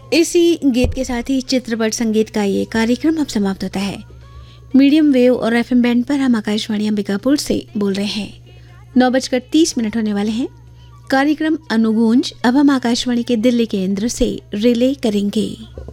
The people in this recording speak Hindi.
इसी गीत के साथ ही चित्रपट संगीत का ये कार्यक्रम अब समाप्त होता है। मीडियम वेव और एफएम बैंड पर हम आकाशवाणी अंबिकापुर से बोल रहे हैं। 9:30 होने वाले हैं। कार्यक्रम अनुगूंज अब हम आकाशवाणी के दिल्ली केंद्र से रिले करेंगे।